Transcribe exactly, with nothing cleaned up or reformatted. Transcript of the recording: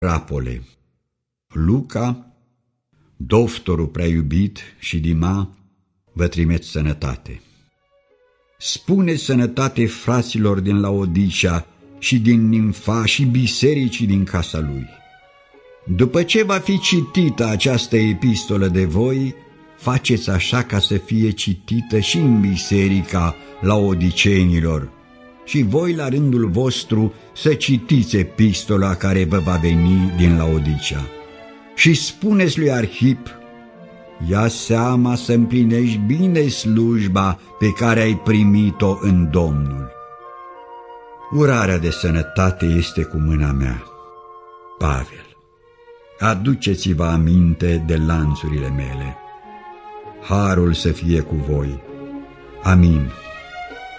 Rapole. Luca, doftorul prea iubit și Dima, vă trimit sănătate. Spune sănătate fraților din Laodicea și din Nimfa și bisericii din casa lui. După ce va fi citită această epistolă de voi, faceți așa ca să fie citită și în biserica laodicenilor, și voi la rândul vostru să citiți epistola care vă va veni din Laodicea. Și spuneți lui Arhip: ia seama să împlinești bine slujba pe care ai primit-o în Domnul. Urarea de sănătate este cu mâna mea. Pavel. Aduceți-vă aminte de lanțurile mele. Harul să fie cu voi. Amin.